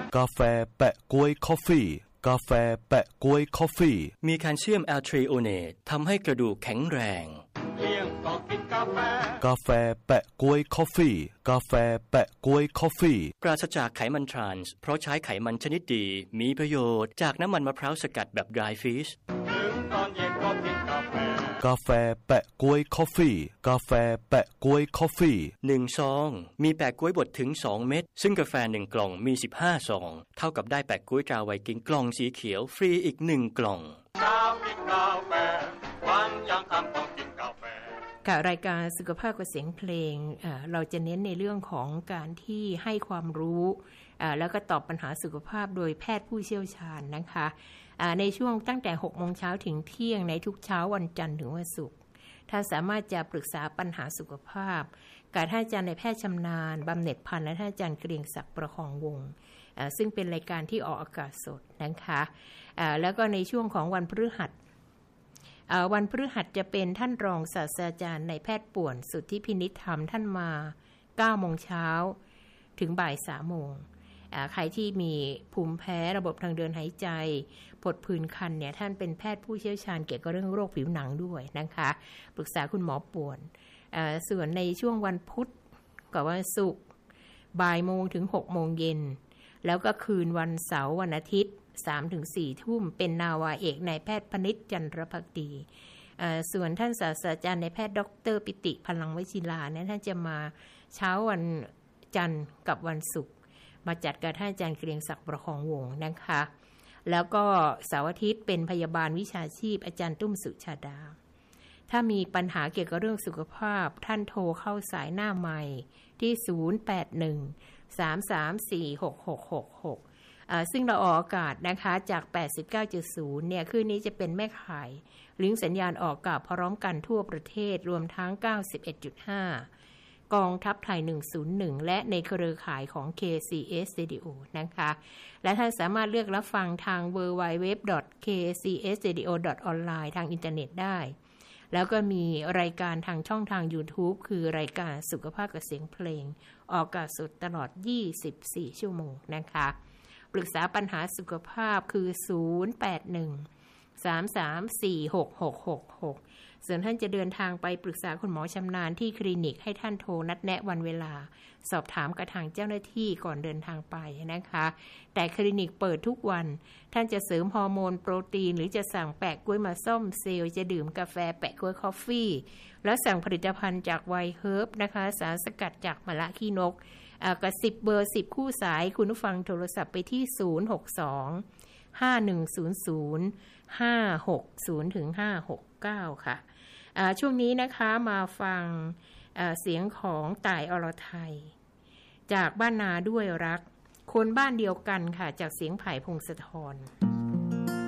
กาแฟแปะก๊วยคอฟฟี่กาแฟแปะก๊วยคอฟฟี่มีแคลเซียมแอลทรีโอเนตทำให้กระดูกแข็งแรงเลี้ยงก็กินกาแฟกาแฟแปะก๊วยคอฟฟี่กาแฟแปะก๊วยคอฟฟี่ปราศจากไขมันทรานส์เพราะใช้ไขมันชนิดดีมีประโยชน์จากน้ำมันมะพร้าวสกัดแบบ dry fish ถึงตอนเย็นก็กินกาแฟกาแฟแปะก๊วยคอฟฟี่กาแฟแปะก๊วยคอฟฟี่ 1ซองมีแปะก๊วยบดถึง2เม็ดซึ่งกาแฟ1กล่องมี15ซองเท่ากับได้แปะก๊วยตราไวกิ้งกล่องสีเขียวฟรีอีก1กล่องน้ำกินกาแฟวันยังคำต้องกินกาแฟค่ะรายการสุขภาพกับเสียงเพลงเราจะเน้นในเรื่องของการที่ให้ความรู้แล้วก็ตอบปัญหาสุขภาพโดยแพทย์ผู้เชี่ยวชาญนะคะในช่วงตั้งแต่6 โมงเช้าถึงเที่ยงในทุกเช้าวันจันทร์ถึงวันศุกร์ถ้าสามารถจะปรึกษาปัญหาสุขภาพกับท่านอาจารย์ในแพทย์ชำนาญบำเหน็จพันธ์และท่านอาจารย์เกรียงศักดิ์ประคองวงศ์ซึ่งเป็นรายการที่ออกอากาศสดนะคะแล้วก็ในช่วงของวันพฤหัสจะเป็นท่านรองศาสตราจารย์ในแพทย์ป่วนสุทธิพินิจธรรมท่านมา9 โมงเช้าถึงบ่าย3 โมงใครที่มีภูมิแพ้ระบบทางเดินหายใจผดผื่นคันเนี่ยท่านเป็นแพทย์ผู้เชี่ยวชาญเกี่ยวกับเรื่องโรคผิวหนังด้วยนะคะปรึกษาคุณหมอป่วนส่วนในช่วงวันพุธกับวันศุกร์บ่ายโมงถึง6 โมงเย็นแล้วก็คืนวันเสาร์วันอาทิตย์3-4 ทุ่มเป็นนาวาเอกนายแพทย์พนิชจันทรภักดีส่วนท่านศาสตราจารย์นายแพทย์ดร.ปิติพลังวชิราเนี่ยท่านจะมาเช้าวันจันทร์กับวันศุกร์มาจัดกับท่านอาจารย์เกรียงศักดิ์ประคองวงศ์นะคะแล้วก็เสาร์อาทิตย์เป็นพยาบาลวิชาชีพอาจารย์ตุ้มสุชาดาถ้ามีปัญหาเกี่ยวกับเรื่องสุขภาพท่านโทรเข้าสายหน้าใหม่ที่081-334-6666ซึ่งเราออกอากาศนะคะจาก 89.0 เนี่ยคืนนี้จะเป็นแม่ข่ายลิงก์สัญญาณออกอากาศพร้อมกันทั่วประเทศรวมทั้ง 91.5 กองทัพไทย 101 และในเครือข่ายของ KCS Radio นะคะและท่านสามารถเลือกรับฟังทาง www.kcsradio.online ทางอินเทอร์เน็ตได้แล้วก็มีรายการทางช่องทาง YouTube คือรายการสุขภาพกับเสียงเพลงออกอากาศสดตลอด 24 ชั่วโมงนะคะปรึกษาปัญหาสุขภาพคือ081-334-6666ส่วนท่านจะเดินทางไปปรึกษาคุณหมอชำนาญที่คลินิกให้ท่านโทรนัดแนะวันเวลาสอบถามกับทางเจ้าหน้าที่ก่อนเดินทางไปนะคะแต่คลินิกเปิดทุกวันท่านจะเสริมฮอร์โมนโปรตีนหรือจะสั่งแปะกล้วยมาส้มเซลล์จะดื่มกาแฟแปะกล้วยคอฟฟี่แล้วสั่งผลิตภัณฑ์จากไวเฮิร์บนะคะสารสกัดจากมะละขี้นกกับ10 เบอร์ 10 คู่สายคุณผู้ฟังโทรศัพท์ไปที่062-5100-560-569 ค่ะช่วงนี้นะคะมาฟังเสียงของต่ายอรไทยจากบ้านนาด้วยรักคนบ้านเดียวกันค่ะจากเสียงไผ่พงศธร